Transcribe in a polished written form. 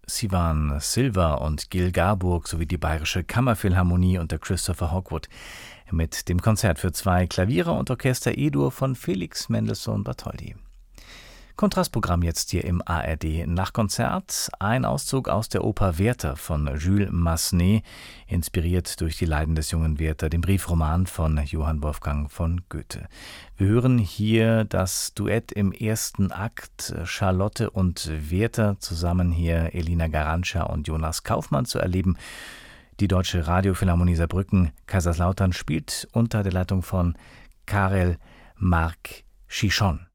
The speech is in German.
Sivan Silva und Gil Garburg sowie die Bayerische Kammerphilharmonie unter Christopher Hogwood mit dem Konzert für 2 Klaviere und Orchester E-Dur von Felix Mendelssohn Bartholdy. Kontrastprogramm jetzt hier im ARD Nachtkonzert. Ein Auszug aus der Oper Werther von Jules Massenet, inspiriert durch die Leiden des jungen Werther, dem Briefroman von Johann Wolfgang von Goethe. Wir hören hier das Duett im ersten Akt, Charlotte und Werther, zusammen hier Elina Garantscha und Jonas Kaufmann zu erleben. Die Deutsche Radiophilharmonie Saarbrücken Kaiserslautern spielt unter der Leitung von Karel Marc Chichon.